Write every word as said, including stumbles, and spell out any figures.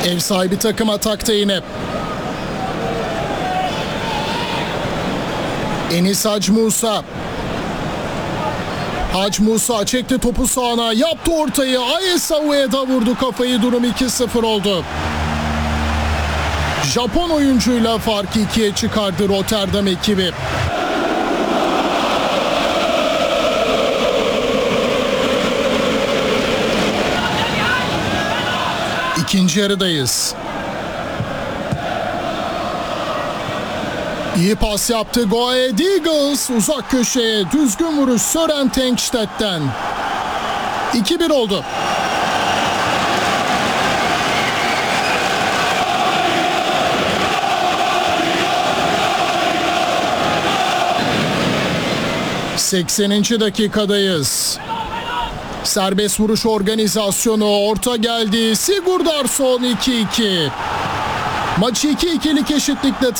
Ev sahibi takım atakta yine. Enis Hacı Musa. Hacı Musa çekti topu sağına, yaptı ortayı. Ayesa Ueda vurdu kafayı, durum iki sıfır oldu. Japon oyuncuyla farkı ikiye çıkardı Rotterdam ekibi. İkinci yarıdayız. İyi pas yaptı Go Ahead Eagles. Uzak köşeye düzgün vuruş Søren Tenkstedt'ten. iki bir oldu. sekseninci dakikadayız. Serbest vuruş organizasyonu, orta geldi. Sigurdarsson iki iki. Maçı iki ikilik eşitlikle